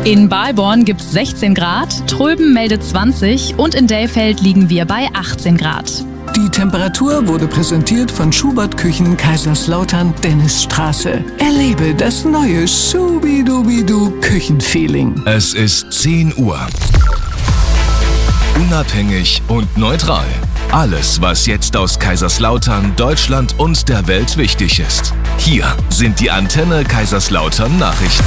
In Balborn gibt es 16 Grad, Tröben meldet 20 und in Dellfeld liegen wir bei 18 Grad. Die Temperatur wurde präsentiert von Schubert Küchen Kaiserslautern Dennisstraße. Erlebe das neue Schubidubidu Küchenfeeling. Es ist 10 Uhr. Unabhängig und neutral. Alles, was jetzt aus Kaiserslautern, Deutschland und der Welt wichtig ist. Hier sind die Antenne Kaiserslautern Nachrichten.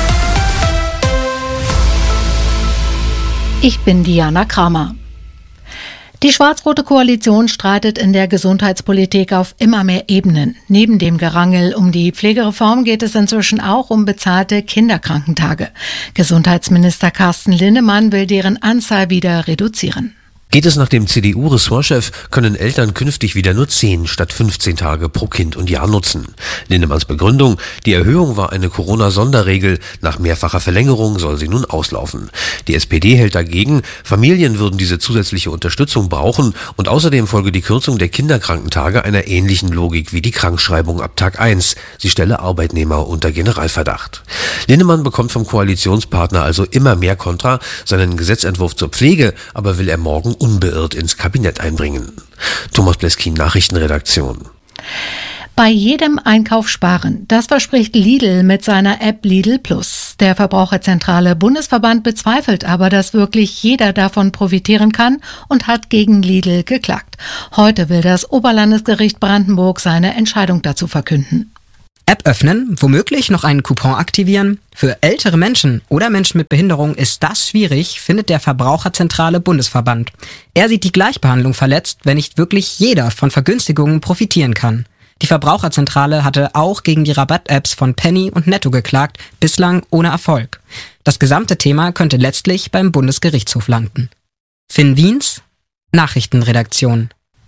Ich bin Diana Kramer. Die schwarz-rote Koalition streitet in der Gesundheitspolitik auf immer mehr Ebenen. Neben dem Gerangel um die Pflegereform geht es inzwischen auch um bezahlte Kinderkrankentage. Gesundheitsminister Carsten Linnemann will deren Anzahl wieder reduzieren. Geht es nach dem CDU-Ressortchef, können Eltern künftig wieder nur 10 statt 15 Tage pro Kind und Jahr nutzen. Lindemanns Begründung: Die Erhöhung war eine Corona-Sonderregel. Nach mehrfacher Verlängerung soll sie nun auslaufen. Die SPD hält dagegen, Familien würden diese zusätzliche Unterstützung brauchen und außerdem folge die Kürzung der Kinderkrankentage einer ähnlichen Logik wie die Krankschreibung ab Tag 1. Sie stelle Arbeitnehmer unter Generalverdacht. Lindemann bekommt vom Koalitionspartner also immer mehr Kontra. Seinen Gesetzentwurf zur Pflege aber will er morgen unbeirrt ins Kabinett einbringen. Thomas Bleskin, Nachrichtenredaktion. Bei jedem Einkauf sparen. Das verspricht Lidl mit seiner App Lidl Plus. Der Verbraucherzentrale Bundesverband bezweifelt aber, dass wirklich jeder davon profitieren kann und hat gegen Lidl geklagt. Heute will das Oberlandesgericht Brandenburg seine Entscheidung dazu verkünden. App öffnen, womöglich noch einen Coupon aktivieren. Für ältere Menschen oder Menschen mit Behinderung ist das schwierig, findet der Verbraucherzentrale Bundesverband. Er sieht die Gleichbehandlung verletzt, wenn nicht wirklich jeder von Vergünstigungen profitieren kann. Die Verbraucherzentrale hatte auch gegen die Rabatt-Apps von Penny und Netto geklagt, bislang ohne Erfolg. Das gesamte Thema könnte letztlich beim Bundesgerichtshof landen. Finn Wiens, Nachrichtenredaktion.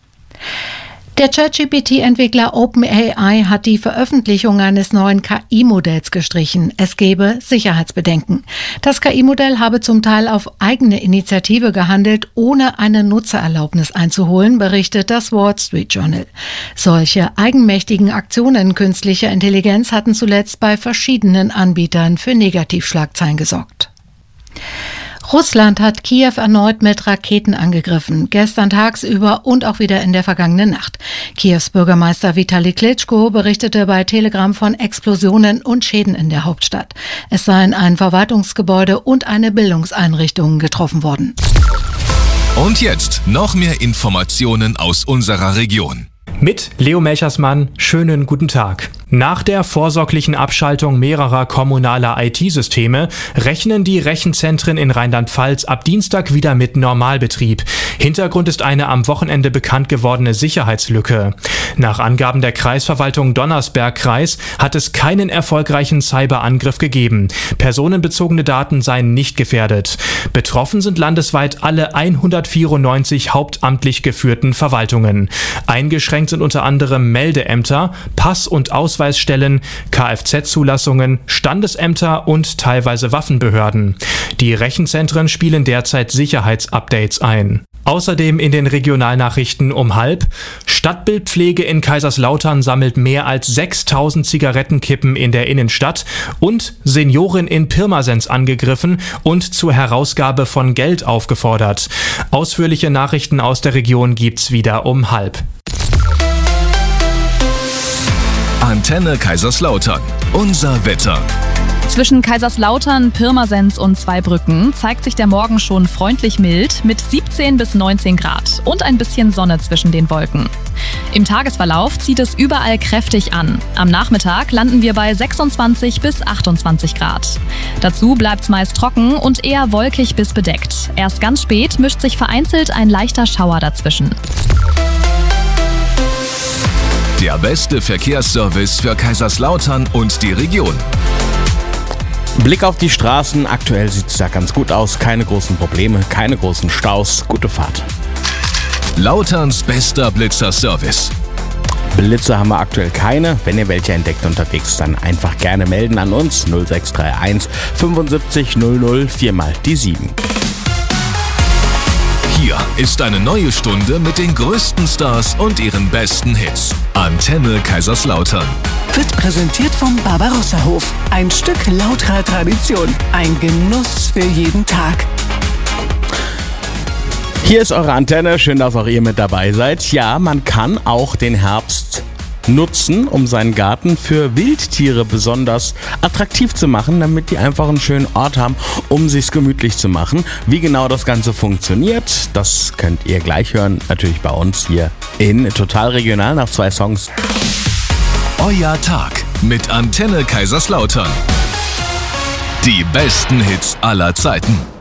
Der ChatGPT-Entwickler OpenAI hat die Veröffentlichung eines neuen KI-Modells gestrichen. Es gebe Sicherheitsbedenken. Das KI-Modell habe zum Teil auf eigene Initiative gehandelt, ohne eine Nutzererlaubnis einzuholen, berichtet das Wall Street Journal. Solche eigenmächtigen Aktionen künstlicher Intelligenz hatten zuletzt bei verschiedenen Anbietern für Negativschlagzeilen gesorgt. Russland hat Kiew erneut mit Raketen angegriffen, gestern tagsüber und auch wieder in der vergangenen Nacht. Kiews Bürgermeister Vitali Klitschko berichtete bei Telegram von Explosionen und Schäden in der Hauptstadt. Es seien ein Verwaltungsgebäude und eine Bildungseinrichtung getroffen worden. Und jetzt noch mehr Informationen aus unserer Region. Mit Leo Melchersmann, schönen guten Tag. Nach der vorsorglichen Abschaltung mehrerer kommunaler IT-Systeme rechnen die Rechenzentren in Rheinland-Pfalz ab Dienstag wieder mit Normalbetrieb. Hintergrund ist eine am Wochenende bekannt gewordene Sicherheitslücke. Nach Angaben der Kreisverwaltung Donnersberg-Kreis hat es keinen erfolgreichen Cyberangriff gegeben. Personenbezogene Daten seien nicht gefährdet. Betroffen sind landesweit alle 194 hauptamtlich geführten Verwaltungen. Eingeschränkt sind unter anderem Meldeämter, Pass- und Ausweisstellen, Kfz-Zulassungen, Standesämter und teilweise Waffenbehörden. Die Rechenzentren spielen derzeit Sicherheitsupdates ein. Außerdem in den Regionalnachrichten um 12:30: Stadtbildpflege in Kaiserslautern sammelt mehr als 6000 Zigarettenkippen in der Innenstadt und Seniorin in Pirmasens angegriffen und zur Herausgabe von Geld aufgefordert. Ausführliche Nachrichten aus der Region gibt's wieder um 12:30. Antenne Kaiserslautern. Unser Wetter. Zwischen Kaiserslautern, Pirmasens und Zweibrücken zeigt sich der Morgen schon freundlich mild mit 17 bis 19 Grad und ein bisschen Sonne zwischen den Wolken. Im Tagesverlauf zieht es überall kräftig an. Am Nachmittag landen wir bei 26 bis 28 Grad. Dazu bleibt's meist trocken und eher wolkig bis bedeckt. Erst ganz spät mischt sich vereinzelt ein leichter Schauer dazwischen. Der beste Verkehrsservice für Kaiserslautern und die Region. Blick auf die Straßen, aktuell sieht es da ganz gut aus, keine großen Probleme, keine großen Staus, gute Fahrt. Lauterns bester Blitzer-Service. Blitze haben wir aktuell keine, wenn ihr welche entdeckt unterwegs, dann einfach gerne melden an uns 0631 75 00 4 mal die 7. Hier ist eine neue Stunde mit den größten Stars und ihren besten Hits. Antenne Kaiserslautern. wird präsentiert vom Barbarossa-Hof. Ein Stück lauterer Tradition. Ein Genuss für jeden Tag. Hier ist eure Antenne, schön, dass auch ihr mit dabei seid. Ja, man kann auch den Herbst nutzen, um seinen Garten für Wildtiere besonders attraktiv zu machen, damit die einfach einen schönen Ort haben, um sich's gemütlich zu machen. Wie genau das Ganze funktioniert, das könnt ihr gleich hören, natürlich bei uns hier in Total Regional nach 2 Songs. Euer Tag mit Antenne Kaiserslautern. Die besten Hits aller Zeiten.